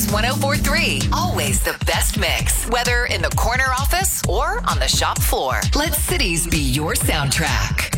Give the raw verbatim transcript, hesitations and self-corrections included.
one oh four three. Always the best mix. Whether in the corner office or on the shop floor. Let Cities be your soundtrack.